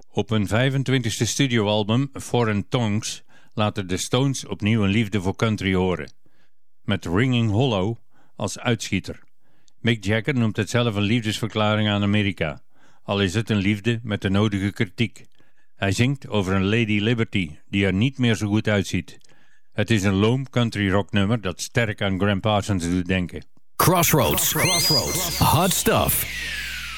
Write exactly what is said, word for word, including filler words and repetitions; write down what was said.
Op hun vijfentwintigste studioalbum Foreign Tongues laten de Stones opnieuw een liefde voor country horen. Met Ringing Hollow als uitschieter. Mick Jagger noemt het zelf een liefdesverklaring aan Amerika, al is het een liefde met de nodige kritiek. Hij zingt over een Lady Liberty die er niet meer zo goed uitziet. Het is een loom country rock nummer dat sterk aan Gram Parsons doet denken. Crossroads. Crossroads. Hot stuff.